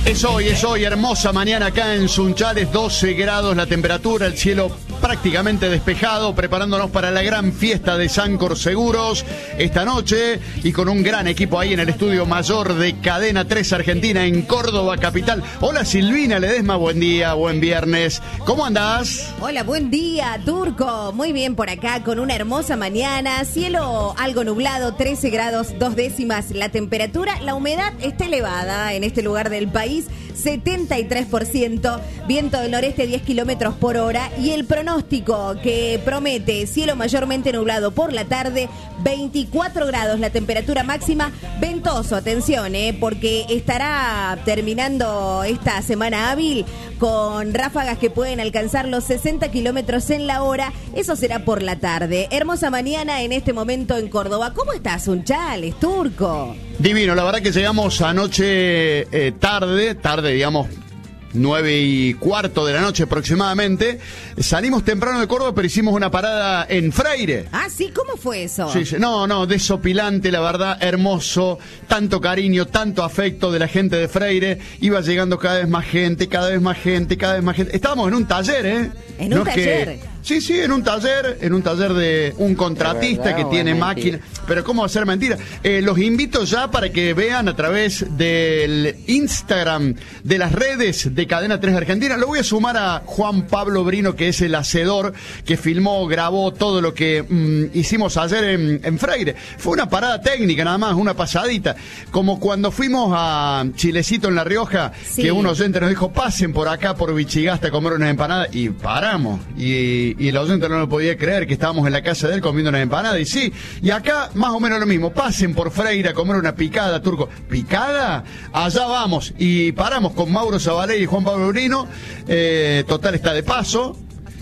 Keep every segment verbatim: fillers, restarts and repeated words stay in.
Es hoy, es hoy, hermosa mañana acá en Sunchales, doce grados la temperatura, el cielo prácticamente despejado, preparándonos para la gran fiesta de Sancor Seguros esta noche y con un gran equipo ahí en el estudio mayor de Cadena tres Argentina en Córdoba capital. Hola Silvina Ledesma, buen día, buen viernes. ¿Cómo andás? Hola, buen día, Turco. Muy bien por acá con una hermosa mañana, cielo algo nublado, trece grados, dos décimas la temperatura, la humedad está elevada en este lugar del país, setenta y tres por ciento, viento del noreste diez kilómetros por hora y el pronóstico que promete cielo mayormente nublado por la tarde, veinticuatro grados la temperatura máxima, ventoso, atención, eh, porque estará terminando esta semana hábil con ráfagas que pueden alcanzar los sesenta kilómetros en la hora, eso será por la tarde. Hermosa mañana en este momento en Córdoba. ¿Cómo estás, Sunchales, Turco? Divino, la verdad que llegamos anoche eh, tarde, tarde digamos nueve y cuarto de la noche aproximadamente. Salimos temprano de Córdoba, pero hicimos una parada en Freire. Ah, sí, ¿cómo fue eso? Sí, sí. No, no, desopilante, la verdad, hermoso, tanto cariño, tanto afecto de la gente de Freire. Iba llegando cada vez más gente, cada vez más gente, cada vez más gente. Estábamos en un taller, ¿eh? ¿En un no taller? Es que... Sí, sí, en un taller, en un taller de un contratista verdad, que tiene mentira. máquina. Pero ¿cómo va a ser mentira? Eh, los invito ya para que vean a través del Instagram, de las redes de Cadena tres Argentina. Lo voy a sumar a Juan Pablo Brino, que es el hacedor, que filmó, grabó todo lo que mm, hicimos ayer en, en Freire. Fue una parada técnica nada más, una pasadita. Como cuando fuimos a Chilecito en La Rioja, sí, que un oyente nos dijo, pasen por acá, por Vichigasta, a comer unas empanadas. Y paramos. Y... Y el oyente no lo podía creer que estábamos en la casa de él comiendo una empanada. Y sí, y acá más o menos lo mismo. Pasen por Freire a comer una picada, Turco. ¿Picada? Allá vamos. Y paramos con Mauro Zabaley y Juan Pablo Brino. Eh, total está de paso.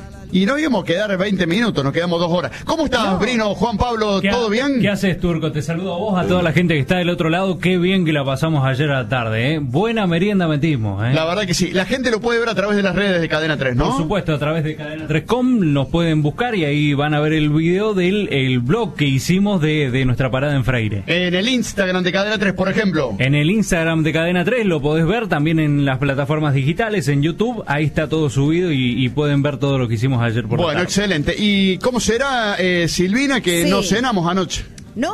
Y no íbamos a quedar veinte minutos, nos quedamos dos horas. ¿Cómo estás, no. Brino, Juan Pablo? ¿Todo bien? ¿Qué haces, Turco? Te saludo a vos, a toda la gente que está del otro lado. Qué bien que la pasamos ayer a la tarde, ¿eh? Buena merienda metimos, ¿eh? La verdad que sí. La gente lo puede ver a través de las redes de Cadena tres, ¿no? Por supuesto, a través de Cadena tres punto com nos pueden buscar y ahí van a ver el video del el blog que hicimos de, de nuestra parada en Freire. En el Instagram de Cadena tres, por ejemplo. En el Instagram de Cadena tres lo podés ver, también en las plataformas digitales, en YouTube. Ahí está todo subido y, y pueden ver todo lo que hicimos ayer por bueno, la tarde. Excelente. ¿Y cómo será, eh, Silvina, que sí. no cenamos anoche?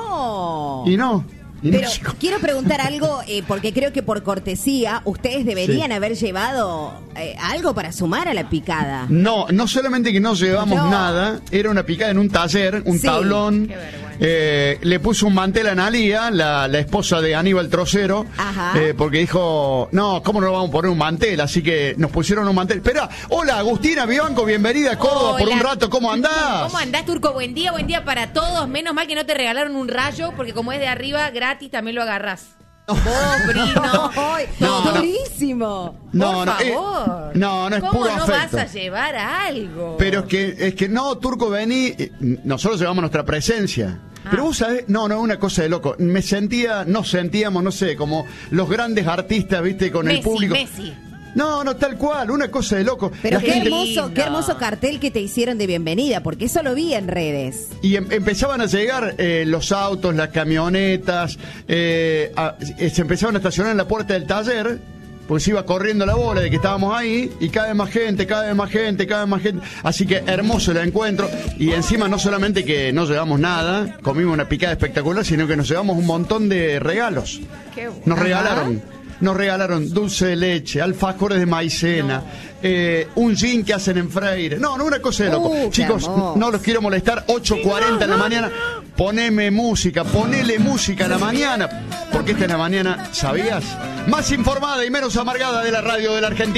No. Y no. Y Pero no... quiero preguntar algo, eh, porque creo que por cortesía ustedes deberían sí. haber llevado eh, algo para sumar a la picada. No, no solamente que no llevamos no. nada, era una picada en un taller, un sí. tablón. Qué vergüenza. Eh, le puso un mantel a Analía, la, la esposa de Aníbal Trocero, eh, porque dijo, no, ¿cómo no le vamos a poner un mantel? Así que nos pusieron un mantel. Espera, hola Agustina Vivanco, bienvenida a Córdoba por un rato, ¿cómo andás? ¿Cómo andás, Turco? Buen día, buen día para todos. Menos mal que no te regalaron un rayo, porque como es de arriba, gratis también lo agarrás. Vos, Brino. No, no, durísimo. No, Por no, favor. Eh, no, no es ¿Cómo puro no afecto. vas a llevar algo? Pero es que, es que no, Turco, vení, eh, nosotros llevamos nuestra presencia. Ah. Pero vos sabés, no, no, una cosa de loco. Me sentía, nos sentíamos, no sé, como los grandes artistas, viste, con Messi, el público. Messi. No, no, tal cual, una cosa de loco. Pero La qué gente... hermoso, qué hermoso cartel que te hicieron de bienvenida, porque eso lo vi en redes. Y em empezaban a llegar eh, los autos, las camionetas, eh, a, eh, se empezaban a estacionar en la puerta del taller, porque se iba corriendo la bola de que estábamos ahí, y cada vez más gente, cada vez más gente, cada vez más gente. Así que hermoso el encuentro. Y encima no solamente que no llevamos nada, comimos una picada espectacular, sino que nos llevamos un montón de regalos. Qué bueno. Nos Ajá. regalaron. Nos regalaron dulce de leche, alfajores de maicena, no. eh, un gin que hacen en Freire. No, no, una cosa de loco. Uh, Chicos, no los quiero molestar. ocho cuarenta en la mañana. Poneme música, ponele música en la mañana. Porque esta es la mañana, ¿sabías? Más informada y menos amargada de la radio de la Argentina.